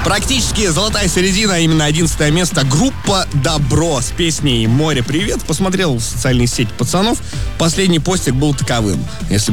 Практически золотая середина, а именно 11 место. Группа «Добро» с песней «Море, привет». Посмотрел в социальные сети пацанов. Последний постик был таковым. Если